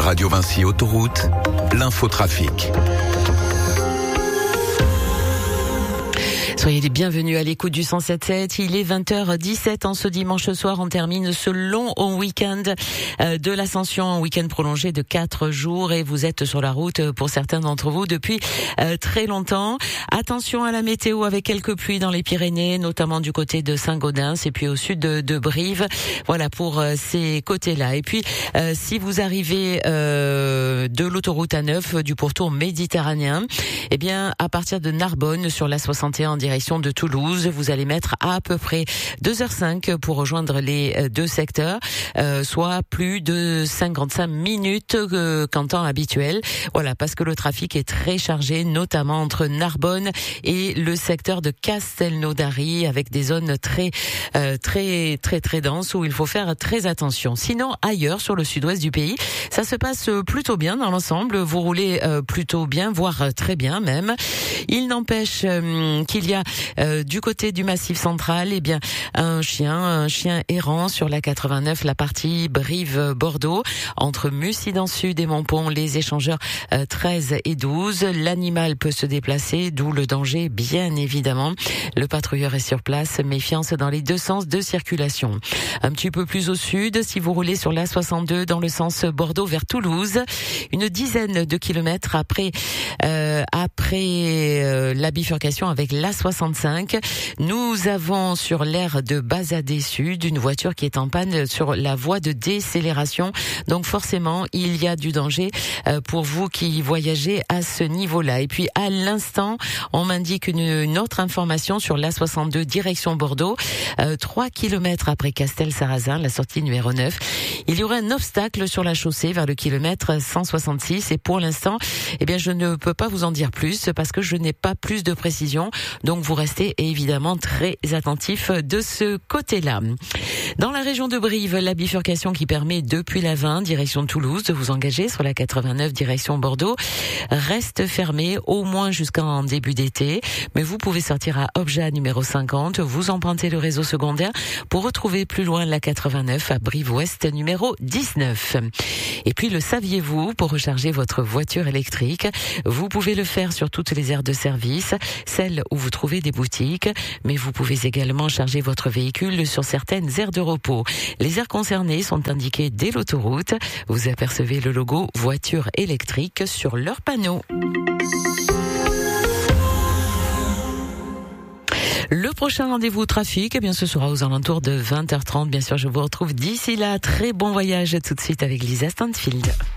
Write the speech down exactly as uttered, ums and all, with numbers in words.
Radio Vinci Autoroute, l'infotrafic. Soyez les bienvenus à l'écoute du cent sept sept. Il est vingt heures dix-sept en ce dimanche soir. On termine ce long week-end de l'Ascension, un week-end prolongé de quatre jours et vous êtes sur la route pour certains d'entre vous depuis très longtemps. Attention à la météo avec quelques pluies dans les Pyrénées, notamment du côté de Saint-Gaudens et puis au sud de, de Brive. Voilà pour ces côtés-là. Et puis si vous arrivez euh, de l'autoroute A neuf du pourtour méditerranéen, eh bien à partir de Narbonne sur la soixante et un en direction de Toulouse, vous allez mettre à peu près deux heures cinq pour rejoindre les deux secteurs, euh, soit plus de cinquante-cinq minutes euh, qu'en temps habituel. Voilà, parce que le trafic est très chargé, notamment entre Narbonne et le secteur de Castelnaudary, avec des zones très, euh, très, très, très denses où il faut faire très attention. Sinon, ailleurs, sur le sud-ouest du pays, ça se passe plutôt bien dans l'ensemble. Vous roulez euh, plutôt bien, voire très bien même. Il n'empêche euh, qu'il y a euh, du côté du Massif central, eh bien un chien, un chien errant sur la quatre-vingt-neuf, la partie Brive-Bordeaux, entre Mussidan Sud et Montpont, les échangeurs euh, treize et douze. L'animal peut se déplacer, d'où le danger, bien évidemment. Le patrouilleur est sur place, méfiance dans les deux sens de circulation. Un petit peu plus au sud, si vous roulez sur l'A soixante-deux dans le sens Bordeaux vers Toulouse, une dizaine de kilomètres après euh, après euh, la bifurcation avec l'A soixante-cinq, nous avons sur l'aire de Bazadé Sud une voiture qui est en panne sur la voie de décélération. Donc forcément, il y a du danger euh, pour vous qui voyagez à ce niveau-là. Et puis à l'instant, on m'indique une, une autre information sur l'A soixante-deux direction Bordeaux, euh, trois kilomètres après Castel-Sarrazin, la sortie numéro neuf. Il y aurait un obstacle sur la chaussée vers le kilomètre cent soixante-six et pour l'instant, eh bien je ne peux pas vous en dire plus parce que je n'ai pas plus de précision. Donc vous restez évidemment très attentifs de ce côté-là. Dans la région de Brive, la bifurcation qui permet depuis la vingt direction Toulouse de vous engager sur la quatre-vingt-neuf direction Bordeaux reste fermée au moins jusqu'en début d'été. Mais vous pouvez sortir à Obja numéro cinquante, vous empruntez le réseau secondaire pour retrouver plus loin la quatre-vingt-neuf à Brive-Ouest numéro dix-neuf. Et puis le saviez-vous, pour recharger votre voiture électrique, vous pouvez le faire sur toutes les aires de service, celles où vous trouvez des boutiques, mais vous pouvez également charger votre véhicule sur certaines aires de repos. Les aires concernées sont indiquées dès l'autoroute. Vous apercevez le logo voiture électrique sur leur panneau. Le prochain rendez-vous trafic, eh bien, ce sera aux alentours de vingt heures trente. Bien sûr, je vous retrouve d'ici là. Très bon voyage tout de suite avec Lisa Stanfield.